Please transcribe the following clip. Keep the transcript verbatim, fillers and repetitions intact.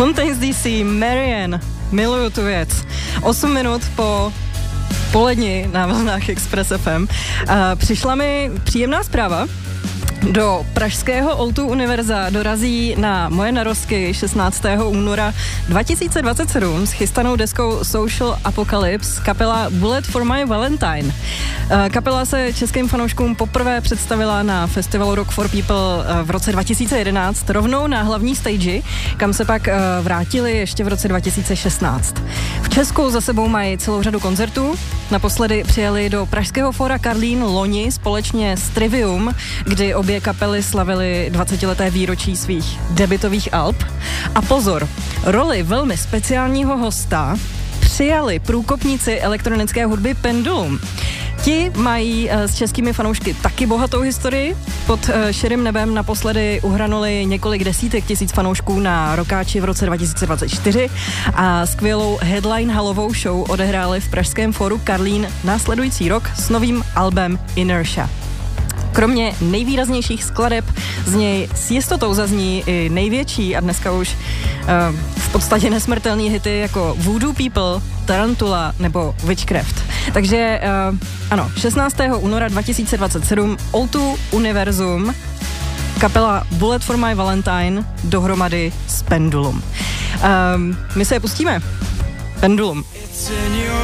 Fontaines D C, Marianne, miluju tu věc. osm minut po poledni na vlnách Express F M. Uh, přišla mi příjemná zpráva. Do pražského O dva Univerza dorazí na moje narozky šestnáctého února dva tisíce dvacet sedm s chystanou deskou Social Apocalypse kapela Bullet for My Valentine. Kapela se českým fanouškům poprvé představila na festivalu Rock for People v roce dva tisíce jedenáct rovnou na hlavní stage, kam se pak vrátili ještě v roce dva tisíce šestnáct. V Česku za sebou mají celou řadu koncertů. Naposledy přijeli do pražského fóra Karlín loni společně s Trivium, kdy obě kapely slavily dvacetileté výročí svých debutových alb. A pozor, roli velmi speciálního hosta přijali průkopníci elektronické hudby Pendulum. Ti mají s českými fanoušky taky bohatou historii. Pod širým nebem naposledy uhranuli několik desítek tisíc fanoušků na Rockáči v roce dva tisíce dvacet čtyři a skvělou headline halovou show odehráli v pražském fóru Karlín následující rok s novým albem Inertia. Kromě nejvýraznějších skladeb z něj s jistotou zazní i největší a dneska už uh, v podstatě nesmrtelný hity jako Voodoo People, Tarantula nebo Witchcraft. Takže uh, ano, šestnáctého února dva tisíce dvacet sedm O dva Univerzum, kapela Bullet for My Valentine dohromady s Pendulum. Um, my se je pustíme. Pendulum.